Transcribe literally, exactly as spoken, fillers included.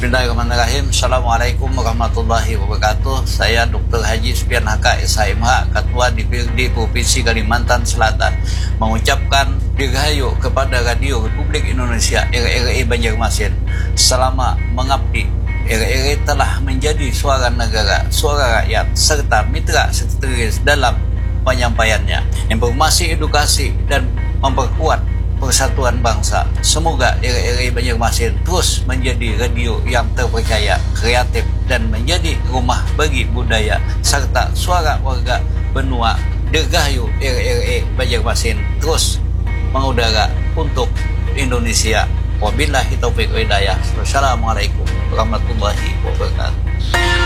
Bismillahirrahmanirrahim. Assalamualaikum warahmatullahi wabarakatuh. Saya Doktor Haji Supian H K S H M H, Ketua D P R D Provinsi Kalimantan Selatan, mengucapkan dirgahayu kepada Radio Republik Indonesia R R I Banjarmasin. Selama mengabdi, R R I telah menjadi suara negara, suara rakyat, serta mitra strategis dalam penyampaiannya, informasi, edukasi, dan memperkuat persatuan bangsa. Semoga R R I Banjarmasin terus menjadi radio yang terpercaya, kreatif, dan menjadi rumah bagi budaya serta suara warga benua. Dirgahayu R R I Banjarmasin terus mengudara untuk Indonesia. Wabillahi taufiq wa hidayah. Wassalamualaikum warahmatullahi wabarakatuh.